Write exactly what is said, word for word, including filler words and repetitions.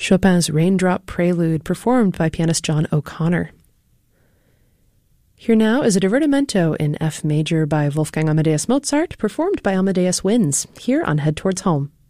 Chopin's Raindrop Prelude, performed by pianist John O'Connor. Here now is a divertimento in F major by Wolfgang Amadeus Mozart, performed by Amadeus Winds, here on Head Towards Home.